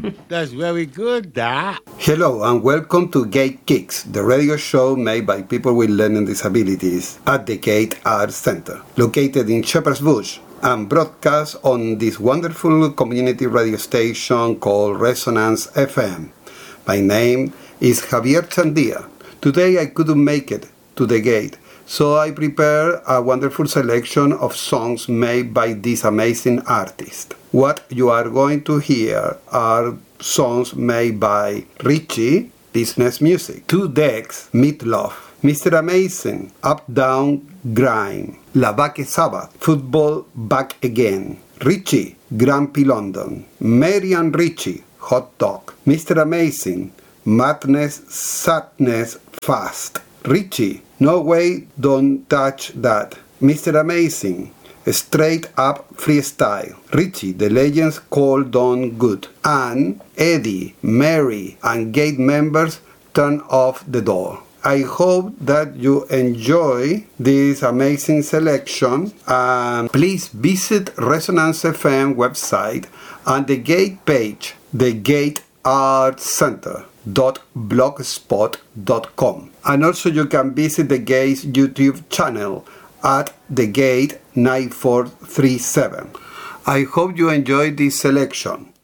That's very good, Doc. Hello and welcome to Gate Kicks, the radio show made by people with learning disabilities at the Gate Arts Center, located in Shepherd's Bush, and broadcast on this wonderful community radio station called Resonance FM. My name is Javier Chandia. Today I couldn't make it to the Gate, so I prepared a wonderful selection of songs made by this amazing artist. What you are going to hear are songs made by Richie, Business Music, Two Decks, Meatloaf, Mr. Amazing, Up Down Grind, La Black Sabbath, Football Back Again, Richie, Grumpy London, Mary and Richie, Hot Dog, Mr. Amazing, Madness, Sadness, Fast, Richie, No Way, Don't Touch That, Mr. Amazing, Straight Up Freestyle, Richie, The Legends Called On Good, and Eddie, Mary, and Gate members Turn Off the Door. I hope that you enjoy this amazing selection, and please visit Resonance FM website and the Gate page, the Gate Arts Center. .blogspot.com, and also you can visit the Gate's YouTube channel at the Gate 9437. I hope you enjoyed this selection.